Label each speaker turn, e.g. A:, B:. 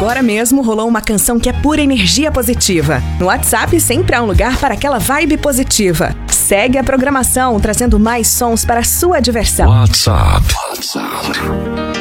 A: Agora mesmo rolou uma canção que é pura energia positiva. No WhatsApp sempre há um lugar para aquela vibe positiva. Segue a programação, trazendo mais sons para a sua diversão.
B: WhatsApp.